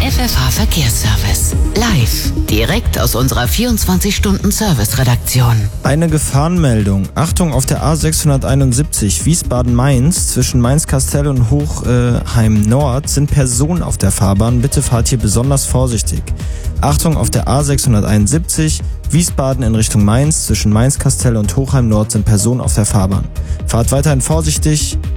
FFH Verkehrsservice. Live, direkt aus unserer 24-Stunden-Service-Redaktion. Eine Gefahrenmeldung. Achtung auf der A671 Wiesbaden-Mainz zwischen Mainz-Kastell und Hochheim-Nord sind Personen auf der Fahrbahn. Bitte fahrt hier besonders vorsichtig. Achtung auf der A671 Wiesbaden in Richtung Mainz zwischen Mainz-Kastell und Hochheim-Nord sind Personen auf der Fahrbahn. Fahrt weiterhin vorsichtig.